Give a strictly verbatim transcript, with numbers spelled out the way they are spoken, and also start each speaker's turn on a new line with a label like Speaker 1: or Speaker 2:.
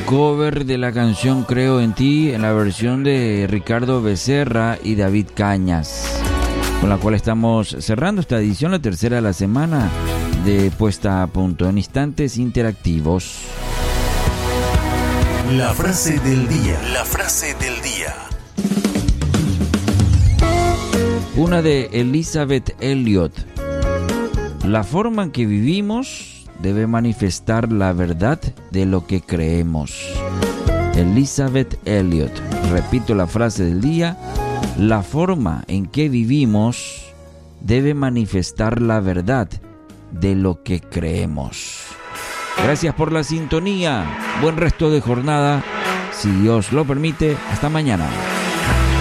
Speaker 1: cover de la canción Creo en ti en la versión de Ricardo Becerra y David Cañas, con la cual estamos cerrando esta edición, la tercera de la semana de Puesta a Punto, en instantes interactivos.
Speaker 2: La frase del día. La frase del día.
Speaker 1: Una de Elizabeth Elliot. La forma en que vivimos debe manifestar la verdad de lo que creemos. Elizabeth Elliot. Repito la frase del día. La forma en que vivimos debe manifestar la verdad de lo que creemos. Gracias por la sintonía. Buen resto de jornada. Si Dios lo permite, hasta mañana.